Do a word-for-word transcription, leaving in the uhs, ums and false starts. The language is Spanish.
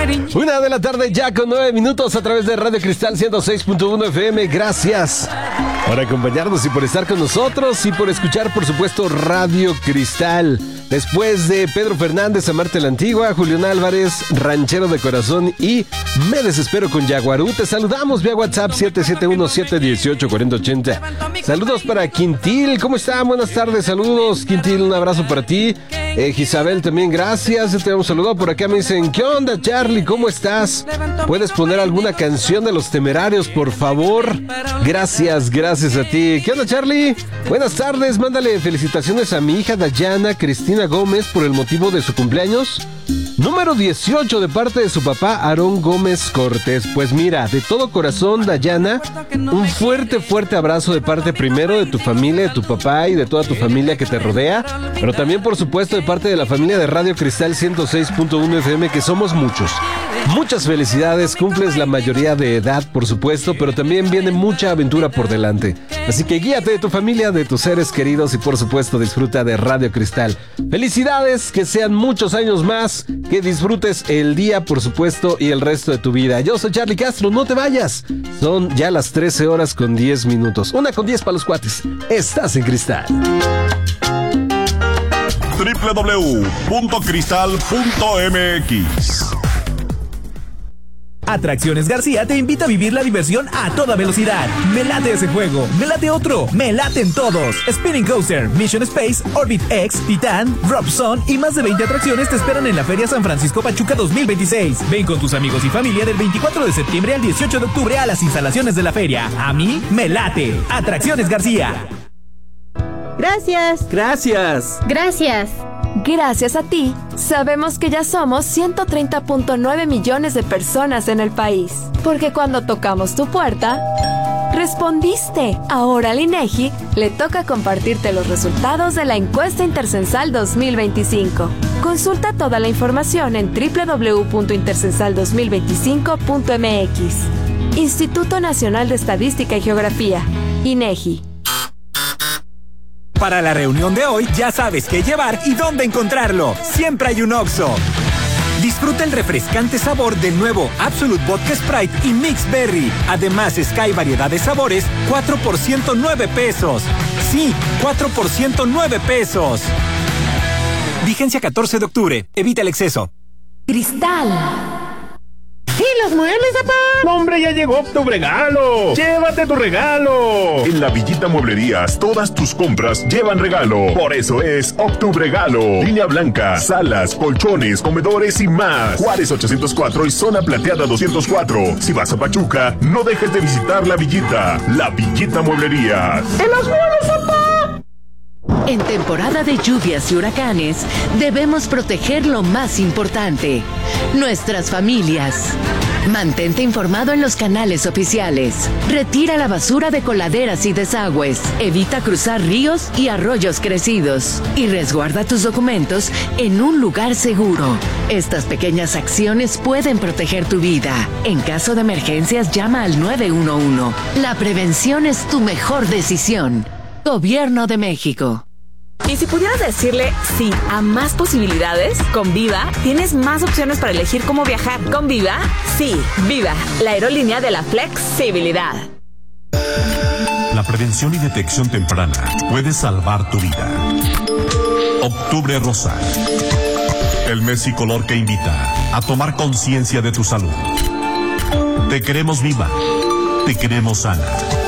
Una de la tarde ya con nueve minutos a través de Radio Cristal ciento seis punto uno F M. Gracias por acompañarnos y por estar con nosotros y por escuchar, por supuesto, Radio Cristal. Después de Pedro Fernández, Amarte la Antigua, Julián Álvarez, Ranchero de Corazón y Me Desespero con Yaguarú, te saludamos vía WhatsApp siete siete uno, siete uno ocho, cuatro cero ocho cero. Saludos para Quintil, ¿cómo están? Buenas tardes, saludos Quintil, un abrazo para ti. Eh, Isabel también, gracias, te damos un saludo. Por acá me dicen, ¿qué onda, Charlie? ¿Cómo estás? ¿Puedes poner alguna canción de Los Temerarios, por favor? Gracias, gracias a ti. ¿Qué onda, Charlie? Buenas tardes, mándale felicitaciones a mi hija Dayana Cristina Gómez por el motivo de su cumpleaños número dieciocho de parte de su papá Aarón Gómez Cortés. Pues mira, de todo corazón, Dayana, un fuerte, fuerte abrazo de parte primero de tu familia, de tu papá y de toda tu familia que te rodea, pero también por supuesto de parte de la familia de Radio Cristal ciento seis punto uno F M, que somos muchos. Muchas felicidades, cumples la mayoría de edad, por supuesto, pero también viene mucha aventura por delante. Así que guíate de tu familia, de tus seres queridos y por supuesto disfruta de Radio Cristal. Felicidades, que sean muchos años más, que disfrutes el día, por supuesto, y el resto de tu vida. Yo soy Charlie Castro, no te vayas. Son ya las trece horas con diez minutos. Una con diez para los cuates. Estás en Cristal. doble u doble u doble u punto cristal punto m x. Atracciones García te invita a vivir la diversión a toda velocidad. Me late ese juego, me late otro, me laten todos. Spinning Coaster, Mission Space, Orbit X, Titan, Drop Zone y más de veinte atracciones te esperan en la Feria San Francisco Pachuca dos mil veintiséis. Ven con tus amigos y familia del veinticuatro de septiembre al dieciocho de octubre a las instalaciones de la feria. A mí, me late. Atracciones García. Gracias. Gracias. Gracias. Gracias a ti, sabemos que ya somos ciento treinta punto nueve millones de personas en el país. Porque cuando tocamos tu puerta, respondiste. Ahora al INEGI le toca compartirte los resultados de la encuesta Intercensal dos mil veinticinco. Consulta toda la información en doble u doble u doble u punto intercensal dos mil veinticinco punto m x. Instituto Nacional de Estadística y Geografía, INEGI. Para la reunión de hoy ya sabes qué llevar y dónde encontrarlo. Siempre hay un Oxxo. Disfruta el refrescante sabor del nuevo Absolut Vodka Sprite y Mix Berry. Además, Sky variedad de sabores, cuatro por ciento nueve pesos. Sí, cuatro por ciento nueve pesos. Vigencia catorce de octubre. Evita el exceso. Cristal. ¿Y los muebles, papá? ¡No, hombre, ya llegó tu regalo! ¡Llévate tu regalo! En La Villita Mueblerías, todas tus compras llevan regalo. Por eso es Octubregalo. Línea blanca, salas, colchones, comedores y más. Juárez ochocientos cuatro y Zona Plateada doscientos cuatro. Si vas a Pachuca, no dejes de visitar La Villita. La Villita Mueblerías. ¡En los muebles, papá! En temporada de lluvias y huracanes, debemos proteger lo más importante, nuestras familias. Mantente informado en los canales oficiales. Retira la basura de coladeras y desagües. Evita cruzar ríos y arroyos crecidos. Y resguarda tus documentos en un lugar seguro. Estas pequeñas acciones pueden proteger tu vida. En caso de emergencias, llama al nueve uno uno. La prevención es tu mejor decisión. Gobierno de México. Y si pudieras decirle sí a más posibilidades, con Viva tienes más opciones para elegir cómo viajar. Con Viva, sí, Viva, la aerolínea de la flexibilidad. La prevención y detección temprana puede salvar tu vida. Octubre Rosa. El mes y color que invita a tomar conciencia de tu salud. Te queremos viva. Te queremos sana.